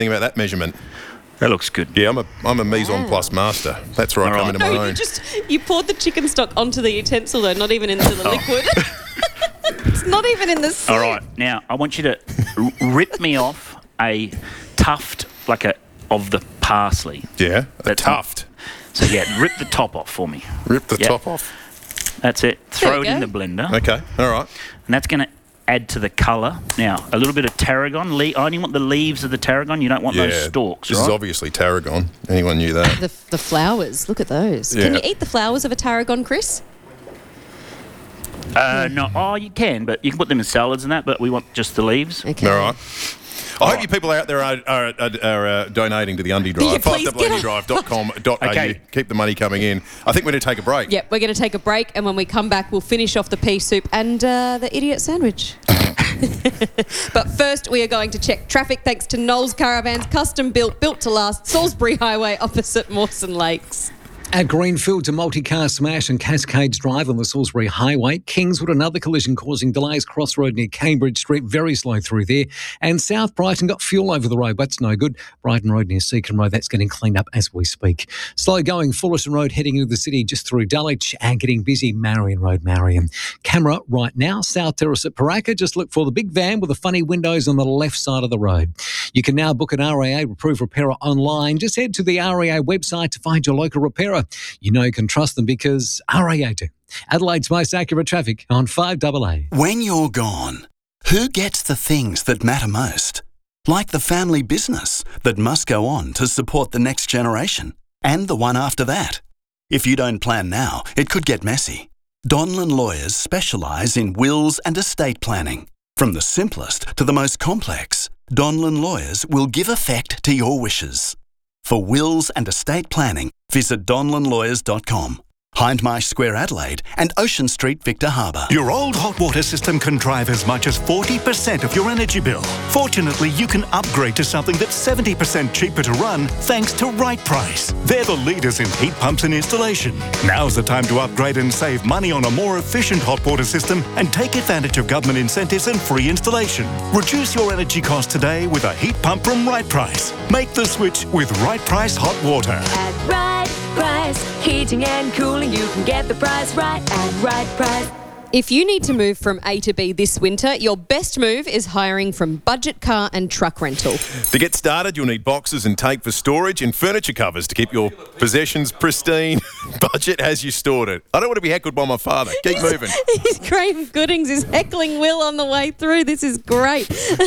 Think about that measurement. That looks good. Yeah, I'm a mise en place master. That's where I come into my own. You poured the chicken stock onto the utensil though, not even into the liquid. It's not even in the soup. All right, now I want you to rip me off a tuft of the parsley. Yeah, a tuft. So rip the top off for me. Rip the top off. That's it. Throw it in the blender. Okay, all right. And that's going to add to the colour. Now, a little bit of tarragon. I only want the leaves of the tarragon. You don't want those stalks, This is obviously tarragon. Anyone knew that? The flowers. Look at those. Yeah. Can you eat the flowers of a tarragon, Chris? No. Oh, you can, but you can put them in salads and that, but we want just the leaves. Okay. All right. I hope you people out there are donating to the Undie Drive. Yeah, please get five.undidrive.com.au. Okay. Keep the money coming in. I think we're going to take a break. Yep, we're going to take a break, and when we come back, we'll finish off the pea soup and the idiot sandwich. But first, we are going to check traffic thanks to Knowles Caravans, custom built to last, Salisbury Highway opposite Mawson Lakes. At Greenfield, a multi-car smash on Cascades Drive on the Salisbury Highway. Kingswood, another collision causing delays. Crossroad near Cambridge Street, very slow through there. And South Brighton got fuel over the road. That's no good. Brighton Road near Seacon Road, that's getting cleaned up as we speak. Slow going, Fullerton Road heading into the city just through Dulwich and getting busy. Marion Road, Marion. Camera right now, South Terrace at Paraka. Just look for the big van with the funny windows on the left side of the road. You can now book an RAA approved repairer online. Just head to the RAA website to find your local repairer. You know you can trust them because RAA do. Adelaide's most accurate traffic on 5AA. When you're gone, who gets the things that matter most? Like the family business that must go on to support the next generation and the one after that. If you don't plan now, it could get messy. Donlan Lawyers specialise in wills and estate planning. From the simplest to the most complex, Donlan Lawyers will give effect to your wishes. For wills and estate planning, visit donlanlawyers.com. Hindmarsh Square, Adelaide, and Ocean Street, Victor Harbour. Your old hot water system can drive as much as 40% of your energy bill. Fortunately, you can upgrade to something that's 70% cheaper to run thanks to Right Price. They're the leaders in heat pumps and installation. Now's the time to upgrade and save money on a more efficient hot water system and take advantage of government incentives and free installation. Reduce your energy costs today with a heat pump from Right Price. Make the switch with Right Price Hot Water. At Right Price, heating and cooling, you can get the price right at Right Price. If you need to move from A to B this winter, your best move is hiring from Budget Car and Truck Rental. To get started, you'll need boxes and tape for storage and furniture covers to keep your possessions pristine. Budget has you stored it. I don't want to be heckled by my father. Keep moving. Graham Goodings is heckling Will on the way through. This is great.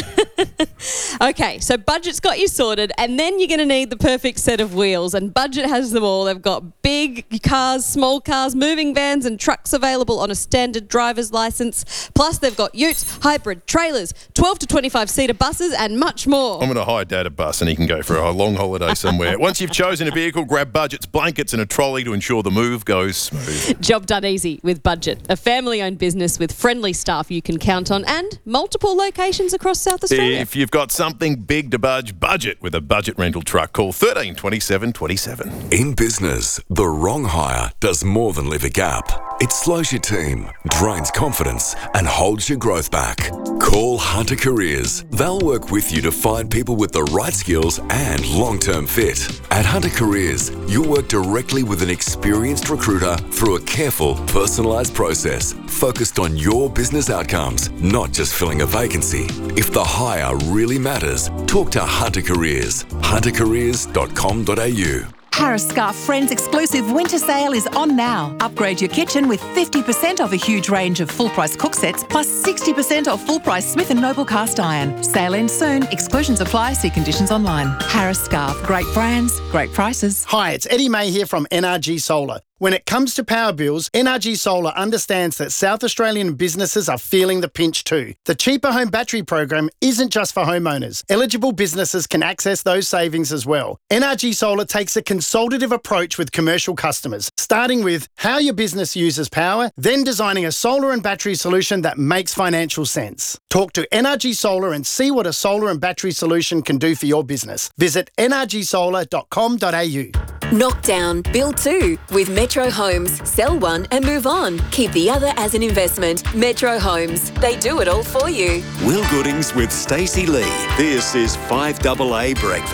Okay, so Budget's got you sorted, and then you're going to need the perfect set of wheels, and Budget has them all. They've got big cars, small cars, moving vans and trucks available on a standard driver's licence. Plus, they've got utes, hybrid trailers, 12 to 25-seater buses and much more. I'm going to hire Dad a bus and he can go for a long holiday somewhere. Once you've chosen a vehicle, grab Budget's blankets and a trolley to ensure the move goes smooth. Job done easy with Budget, a family-owned business with friendly staff you can count on and multiple locations across South Australia. If you've got something big to Budget with a Budget rental truck. Call 13 27 27. In business, the wrong hire does more than leave a gap. It slows your team, drains confidence, and holds your growth back. Call Hunter Careers. They'll work with you to find people with the right skills and long-term fit. At Hunter Careers, you'll work directly with an experienced recruiter through a careful, personalised process focused on your business outcomes, not just filling a vacancy. If the hire really matters, talk to Hunter Careers. huntercareers.com.au. Harris Scarf Friends exclusive winter sale is on now. Upgrade your kitchen with 50% off a huge range of full-price cook sets plus 60% off full-price Smith & Noble cast iron. Sale ends soon. Exclusions apply. See conditions online. Harris Scarf. Great brands, great prices. Hi, it's Eddie May here from NRG Solar. When it comes to power bills, NRG Solar understands that South Australian businesses are feeling the pinch too. The Cheaper Home Battery program isn't just for homeowners. Eligible businesses can access those savings as well. NRG Solar takes a consultative approach with commercial customers, starting with how your business uses power, then designing a solar and battery solution that makes financial sense. Talk to NRG Solar and see what a solar and battery solution can do for your business. Visit nrgsolar.com.au. Knockdown, build two with Metro Homes. Sell one and move on. Keep the other as an investment. Metro Homes. They do it all for you. Will Goodings with Stacey Lee. This is 5AA Breakfast.